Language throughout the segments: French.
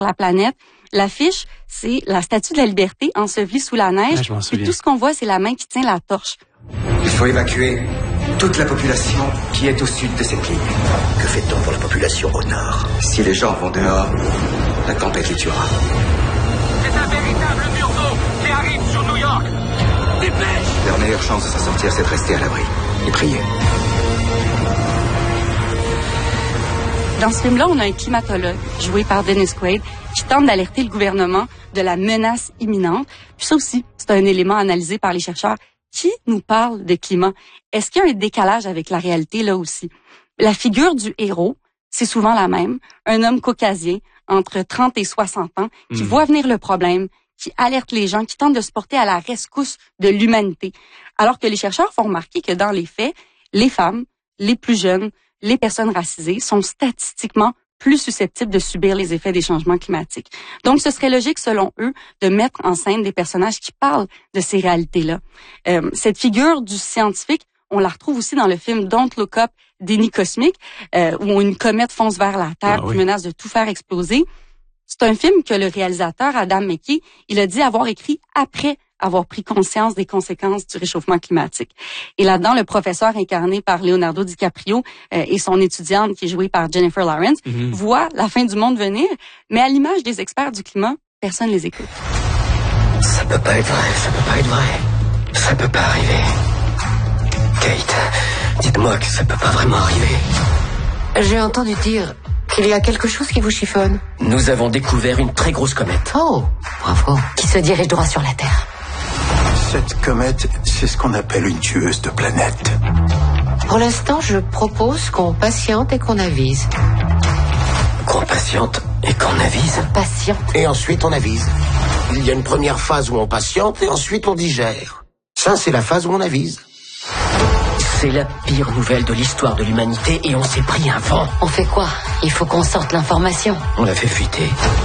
la planète. L'affiche, c'est la Statue de la Liberté ensevelie sous la neige. Ouais, je m'en souviens. Et tout ce qu'on voit, c'est la main qui tient la torche. Il faut évacuer toute la population qui est au sud de cette ligne. Que fait-on pour la population au nord? Si les gens vont dehors, la tempête les tuera. C'est un véritable mur d'eau qui arrive sur New York. Dépêche! Leur meilleure chance de s'en sortir, c'est de rester à l'abri et prier. Dans ce film-là, on a un climatologue, joué par Dennis Quaid, qui tente d'alerter le gouvernement de la menace imminente. Puis ça aussi, c'est un élément analysé par les chercheurs. Qui nous parle de climat? Est-ce qu'il y a un décalage avec la réalité là aussi? La figure du héros, c'est souvent la même. Un homme caucasien, entre 30 et 60 ans, qui voit venir le problème, qui alerte les gens, qui tente de se porter à la rescousse de l'humanité. Alors que les chercheurs font remarquer que dans les faits, les femmes, les plus jeunes, les personnes racisées sont statistiquement plus susceptibles de subir les effets des changements climatiques. Donc, ce serait logique, selon eux, de mettre en scène des personnages qui parlent de ces réalités-là. Cette figure du scientifique, on la retrouve aussi dans le film Don't Look Up, Déni cosmique, où une comète fonce vers la Terre qui menace de tout faire exploser. C'est un film que le réalisateur Adam McKay, il a dit avoir écrit après avoir pris conscience des conséquences du réchauffement climatique. Et là-dedans, le professeur incarné par Leonardo DiCaprio et son étudiante qui est jouée par Jennifer Lawrence voient la fin du monde venir, mais à l'image des experts du climat, personne les écoute. Ça peut pas être vrai, ça peut pas être vrai. Ça peut pas arriver. Kate, dites-moi que ça peut pas vraiment arriver. J'ai entendu dire qu'il y a quelque chose qui vous chiffonne. Nous avons découvert une très grosse comète. Oh, bravo. Qui se dirige droit sur la Terre. Cette comète, c'est ce qu'on appelle une tueuse de planètes. Pour l'instant, je propose qu'on patiente et qu'on avise. Qu'on patiente et qu'on avise. Patiente. Et ensuite on avise. Il y a une première phase où on patiente et ensuite on digère. Ça, c'est la phase où on avise. C'est la pire nouvelle de l'histoire de l'humanité et on s'est pris un vent. On fait quoi? Il faut qu'on sorte l'information. On l'a fait fuiter.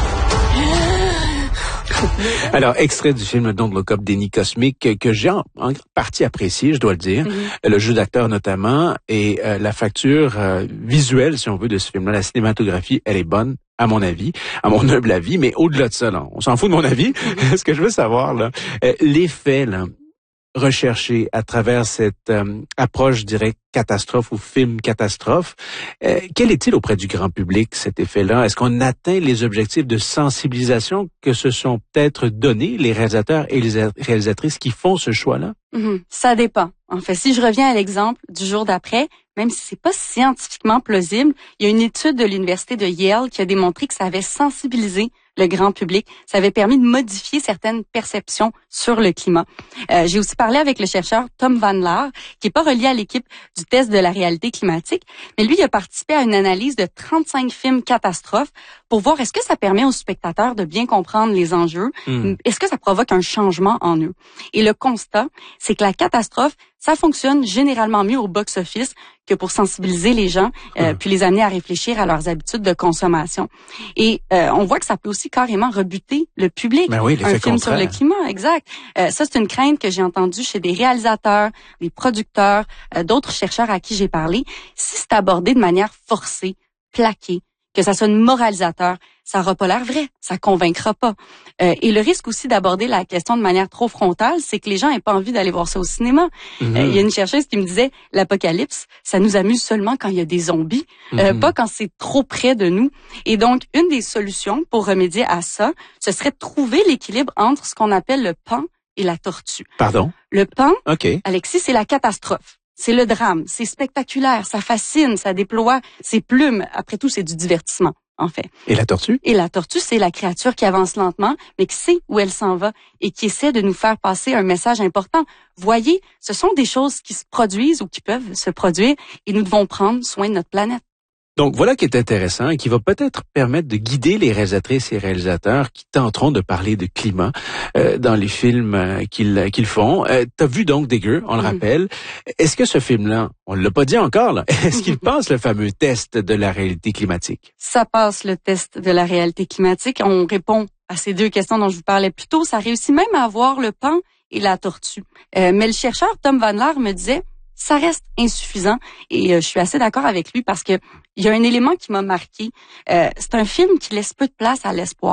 Alors, extrait du film Don't Look Up, Déni cosmique, que j'ai en partie apprécié, je dois le dire. Le jeu d'acteur notamment et la facture visuelle, si on veut, de ce film-là. La cinématographie, elle est bonne, à mon avis, à mon humble avis, mais au-delà de ça, là, on s'en fout de mon avis. Ce que je veux savoir, là, l'effet, là, recherché à travers cette approche, je dirais, catastrophe ou film catastrophe. Quel est-il auprès du grand public, cet effet-là? Est-ce qu'on atteint les objectifs de sensibilisation que se sont peut-être donnés les réalisateurs et les réalisatrices qui font ce choix-là? Ça dépend. En fait, si je reviens à l'exemple du jour d'après, même si c'est pas scientifiquement plausible, il y a une étude de l'université de Yale qui a démontré que ça avait sensibilisé le grand public. Ça avait permis de modifier certaines perceptions sur le climat. J'ai aussi parlé avec le chercheur Tom Van Laar, qui est pas relié à l'équipe du test de la réalité climatique, mais lui, il a participé à une analyse de 35 films catastrophes pour voir est-ce que ça permet aux spectateurs de bien comprendre les enjeux, est-ce que ça provoque un changement en eux. Et le constat, c'est que la catastrophe, ça fonctionne généralement mieux au box-office que pour sensibiliser les gens, puis les amener à réfléchir à leurs habitudes de consommation. Et on voit que ça peut aussi carrément rebuter le public. Ben oui, un film contraire. sur le climat, exact. Ça, c'est une crainte que j'ai entendue chez des réalisateurs, des producteurs, d'autres chercheurs à qui j'ai parlé. Si c'est abordé de manière forcée, plaquée, que ça sonne moralisateur, ça n'aura pas l'air vrai, ça convaincra pas. Et le risque aussi d'aborder la question de manière trop frontale, c'est que les gens n'aient pas envie d'aller voir ça au cinéma. Il y a une chercheuse qui me disait, l'apocalypse, ça nous amuse seulement quand il y a des zombies, pas quand c'est trop près de nous. Et donc, une des solutions pour remédier à ça, ce serait de trouver l'équilibre entre ce qu'on appelle le pan et la tortue. Pardon? Le pan, OK. Alexis, c'est la catastrophe. C'est le drame, c'est spectaculaire, ça fascine, ça déploie ses plumes. Après tout, c'est du divertissement, en fait. Et la tortue? Et la tortue, c'est la créature qui avance lentement, mais qui sait où elle s'en va et qui essaie de nous faire passer un message important. Voyez, ce sont des choses qui se produisent ou qui peuvent se produire et nous devons prendre soin de notre planète. Donc voilà qui est intéressant et qui va peut-être permettre de guider les réalisatrices et réalisateurs qui tenteront de parler de climat dans les films qu'ils font. T'as vu donc Digger, on le rappelle. Est-ce que ce film-là, on l'a pas dit encore, là, est-ce qu'il passe le fameux test de la réalité climatique? Ça passe le test de la réalité climatique. On répond à ces deux questions dont je vous parlais plus tôt. Ça réussit même à avoir le pan et la tortue. Mais le chercheur Tom Van Laar me disait, ça reste insuffisant et je suis assez d'accord avec lui parce que il y a un élément qui m'a marqué. C'est un film qui laisse peu de place à l'espoir.